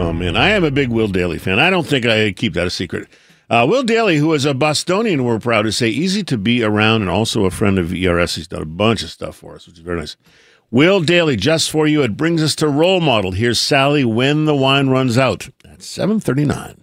Oh, man, I am a big Will Daly fan. I don't think I keep that a secret. Will Daly, who is a Bostonian, we're proud to say, easy to be around and also a friend of ERS. He's done a bunch of stuff for us, which is very nice. Will Daly, just for you, it brings us to Role Model. Here's Sally, When the Wine Runs Out, at 7:39.